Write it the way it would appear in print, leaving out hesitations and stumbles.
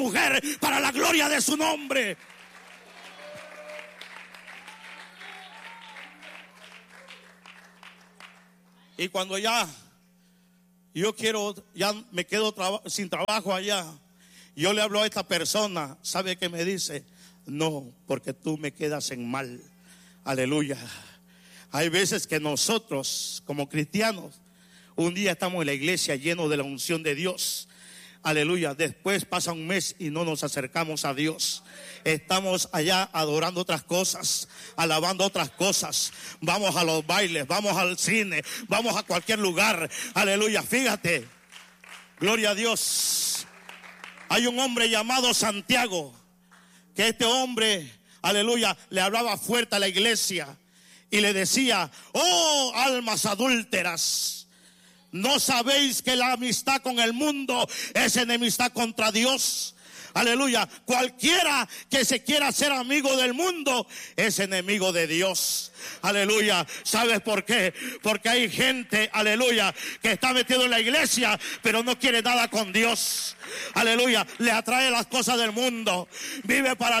mujer para la gloria de su nombre. Y cuando ya me quedo sin trabajo allá, yo le hablo a esta persona, ¿sabe qué me dice? No, porque tú me quedas en mal. Aleluya. Hay veces que nosotros como cristianos, un día estamos en la iglesia llenos de la unción de Dios. Aleluya. Después pasa un mes y no nos acercamos a Dios. Estamos allá adorando otras cosas, alabando otras cosas. Vamos a los bailes, vamos al cine, vamos a cualquier lugar. Aleluya. Fíjate. Gloria a Dios. Hay un hombre llamado Santiago, que este hombre, aleluya, le hablaba fuerte a la iglesia y le decía: oh, almas adúlteras, ¿no sabéis que la amistad con el mundo es enemistad contra Dios? Aleluya. Cualquiera que se quiera hacer amigo del mundo es enemigo de Dios. Aleluya. ¿Sabes por qué? Porque hay gente, aleluya, que está metido en la iglesia, pero no quiere nada con Dios. Aleluya. Le atrae las cosas del mundo. Vive para